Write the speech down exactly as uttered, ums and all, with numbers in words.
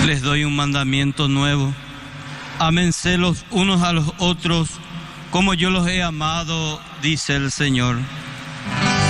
Les doy un mandamiento nuevo: ámense los unos a los otros como yo los he amado, dice el Señor.